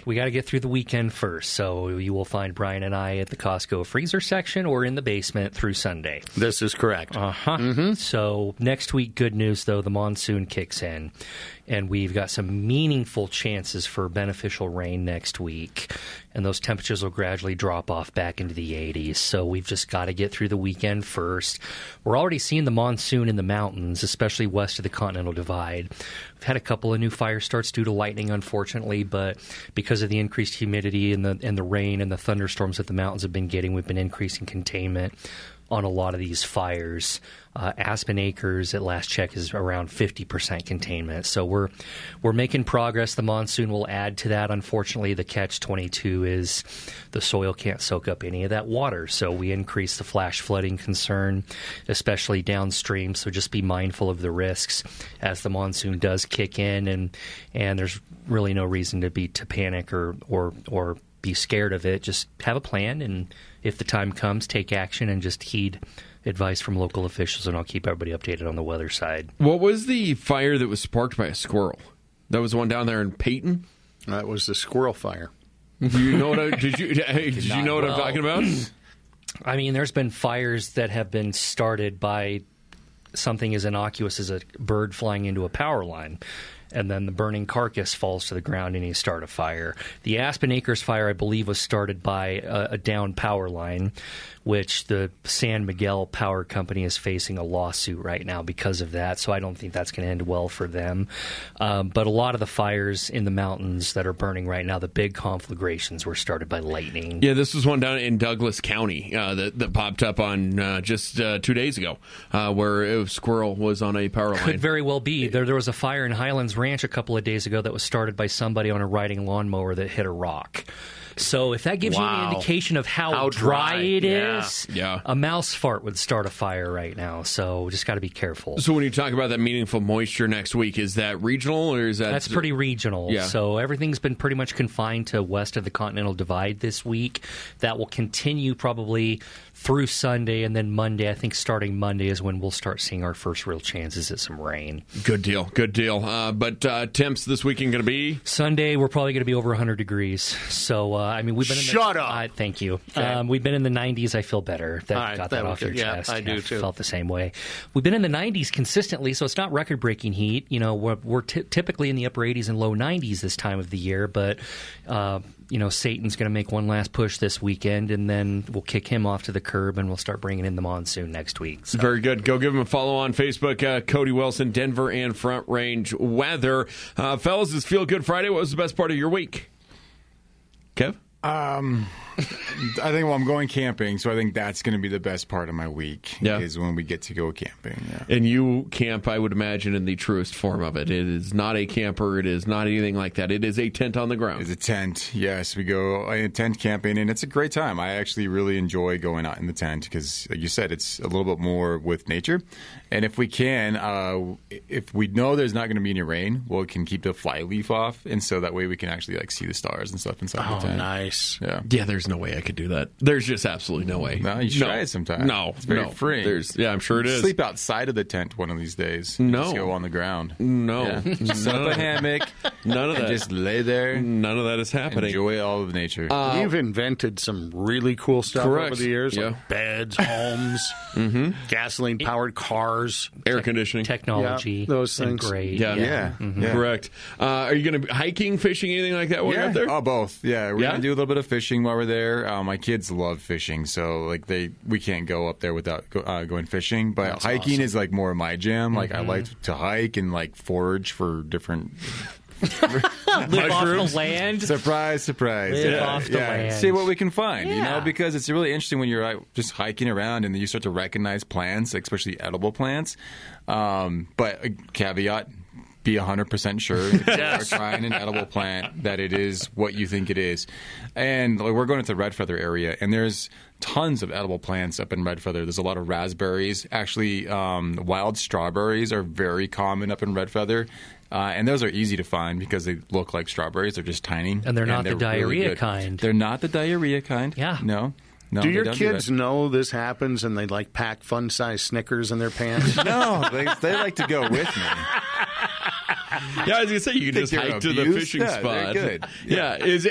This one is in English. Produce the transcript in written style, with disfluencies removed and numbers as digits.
We got to get through the weekend first. So you will find Brian and I at the Costco freezer section or in the basement through Sunday. This is correct. So next week, good news, though, the monsoon kicks in. And we've got some meaningful chances for beneficial rain next week. And those temperatures will gradually drop off back into the 80s. So we've just got to get through the weekend first. We're already seeing the monsoon in the mountains, especially west of the Continental Divide. We've had a couple of new fire starts due to lightning, unfortunately, but because of the increased humidity and the rain and the thunderstorms that the mountains have been getting, we've been increasing containment on a lot of these fires. Aspen Acres at last check is around 50% containment. So we're making progress. The monsoon will add to that. Unfortunately, the catch-22 is the soil can't soak up any of that water. So we increase the flash flooding concern, especially downstream. So just be mindful of the risks as the monsoon does kick in, and there's really no reason to panic or be scared of it. Just have a plan, and if the time comes, take action and just heed advice from local officials, and I'll keep everybody updated on the weather side. What was the fire that was sparked by a squirrel? That was the one down there in Peyton? That was the squirrel fire. Do you know what did you know what I'm talking about? I mean, there's been fires that have been started by something as innocuous as a bird flying into a power line, and then the burning carcass falls to the ground and you start a fire. The Aspen Acres fire, I believe, was started by a downed power line, which the San Miguel Power Company is facing a lawsuit right now because of that, so I don't think that's going to end well for them. But a lot of the fires in the mountains that are burning right now, the big conflagrations, were started by lightning. Yeah, this was one down in Douglas County that popped up on just 2 days ago, where a squirrel was on a power line. Could very well be. There was a fire in Highlands Ranch a couple of days ago that was started by somebody on a riding lawnmower that hit a rock. So if that gives you any indication of how dry it is, a mouse fart would start a fire right now. So just got to be careful. So when you talk about that meaningful moisture next week, is that regional or is that... That's pretty regional. Yeah. So everything's been pretty much confined to west of the Continental Divide this week. That will continue probably through Sunday, and then Monday, I think starting Monday is when we'll start seeing our first real chances at some rain. Good deal. But temps this weekend going to be? Sunday, we're probably going to be over 100 degrees. So, I mean, we've been in the... Shut up! Thank you. Okay. We've been in the 90s. I feel better. Got that off your chest. I do, too. Felt the same way. We've been in the 90s consistently, so it's not record-breaking heat. You know, we're typically in the upper 80s and low 90s this time of the year, but... Satan's going to make one last push this weekend, and then we'll kick him off to the curb, and we'll start bringing in the monsoon next week. So. Very good. Go give him a follow on Facebook. Cody Wilson, Denver and Front Range Weather. Fellas, it's Feel Good Friday. What was the best part of your week? Kev? I think I'm going camping, so I think that's going to be the best part of my week is when we get to go camping. Yeah. And you camp, I would imagine, in the truest form of it. It is not a camper. It is not anything like that. It is a tent on the ground. It's a tent. Yes, we go tent camping, and it's a great time. I actually really enjoy going out in the tent because, like you said, it's a little bit more with nature. And if we can, if we know there's not going to be any rain, we can keep the flyleaf off, and so that way we can actually see the stars and stuff inside the tent. Nice. Yeah, there's no way I could do that. There's just absolutely no way. No, you should try it sometime. No, it's very free. I'm sure it is. Sleep outside of the tent one of these days. No. Just go on the ground. No. Yeah. Set up a hammock. None of that. Just lay there. None of that is happening. Enjoy all of nature. You've invented some really cool stuff over the years. Like beds, homes, gasoline-powered cars. Air conditioning. Technology. Those things. Great. Yeah. Correct. Are you going to be hiking, fishing, anything like that while you're up there? Oh, both. Yeah, we're going to do a little bit of fishing while we're there. My kids love fishing, so we can't go up there without going fishing. But That's hiking awesome. is more my jam. I like to hike and forage for different. Live off the land. Surprise. Live off the land. See what we can find, Yeah. because it's really interesting when you're just hiking around and you start to recognize plants, especially edible plants. But a caveat, be 100% sure if you are trying an edible plant that it is what you think it is. And we're going to the Red Feather area, and there's tons of edible plants up in Red Feather. There's a lot of raspberries. Actually, wild strawberries are very common up in Red Feather. And those are easy to find because they look like strawberries. They're just tiny. And they're not the diarrhea really kind. They're not the diarrhea kind. Yeah. No. Do your kids know this happens and they pack fun-sized Snickers in their pants? No, they like to go with me. Yeah, I was going to say, you can just hike to the fishing spot. Very good. Yeah.